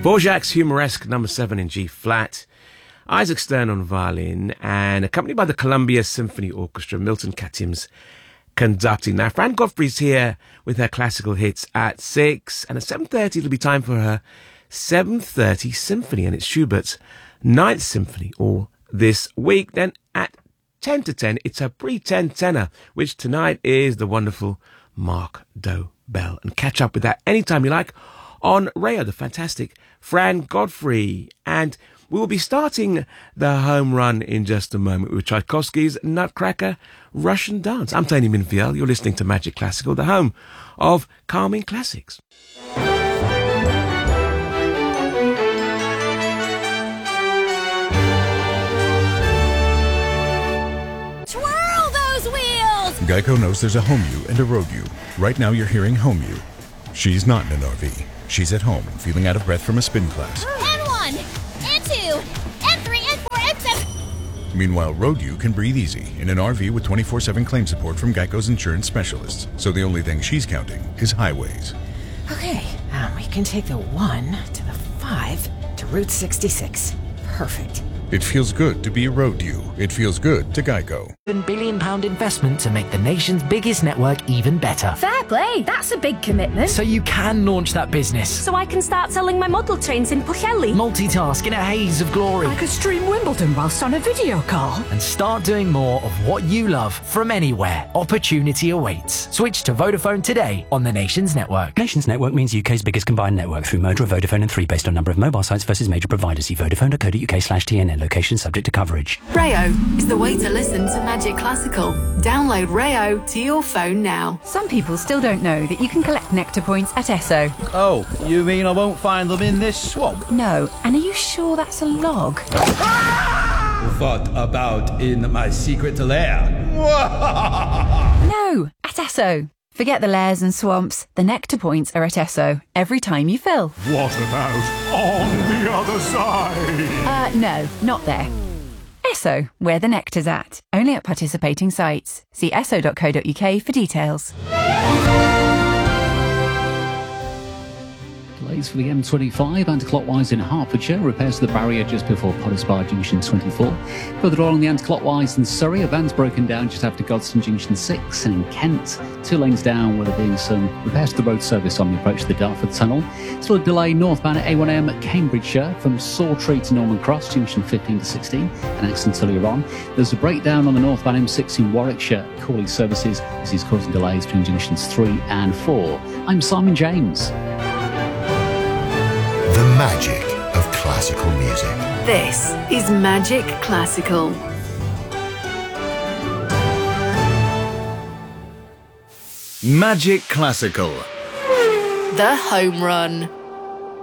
Dvorak's Humoresque number 7 in G flat, Isaac Stern on violin, and accompanied by the Columbia Symphony Orchestra, Milton Katims conducting. Now, Fran Godfrey's here with her classical hits at 6, and at 7:30 it'll be time for her 7:30 symphony, and it's Schubert's 9th Symphony all this week. Then at 10 to 10, it's her pre-10 tenor, which tonight is the wonderful Mark Dobell. And catch up with that anytime you like on Rayo, the fantastic Fran Godfrey. And we will be starting the home run in just a moment with Tchaikovsky's Nutcracker Russian Dance. I'm Tony Minfield. You're listening to Magic Classical, the home of calming classics. Twirl those wheels! Geico knows there's a home you and a road you. Right now you're hearing home you. She's not in an RV. She's at home and feeling out of breath from a spin class. N1, N2, N3, N4, N7. Meanwhile, road you can breathe easy in an RV with 24/7 claim support from Geico's insurance specialists. So the only thing she's counting is highways. Okay, we can take the 1 to the 5 to Route 66. Perfect. It feels good to be a road you. It feels good to Geico. £1 billion investment to make the nation's biggest network even better. Fair play, that's a big commitment. So you can launch that business. So I can start selling my model trains in Pwllheli. Multitask in a haze of glory. I could stream Wimbledon whilst on a video call. And start doing more of what you love from anywhere. Opportunity awaits. Switch to Vodafone today on the Nations Network. Nations Network means UK's biggest combined network through Moda, Vodafone and 3 based on number of mobile sites versus major providers. See vodafone.co.uk/TNN. Location subject to coverage. Rayo is the way to listen to Magic Classical. Download Rayo to your phone now. Some people still don't know that you can collect Nectar points at Esso. Oh, you mean I won't find them in this swamp? No, and are you sure that's a log? What about in my secret lair? No, at Esso. Forget the lairs and swamps. The Nectar points are at Esso every time you fill. What about on the other side? No, not there. Esso, where the nectar's at. Only at participating sites. See esso.co.uk for details. Delays for the M25 anti-clockwise in Hertfordshire. Repairs to the barrier just before Pottersbar Junction 24. Further on the anti-clockwise in Surrey, a van's broken down just after Godstone Junction 6. And in Kent, 2 lanes down where there being some repairs to the road service on the approach to the Dartford Tunnel. Still a delay northbound at A1M at Cambridgeshire from Sawtree to Norman Cross, Junction 15 to 16. An accident earlier on. There's a breakdown on the northbound M6 in Warwickshire. Cawley services. This is causing delays between Junctions 3 and 4. I'm Simon James. The magic of classical music. This is Magic Classical. Magic Classical. The Home Run.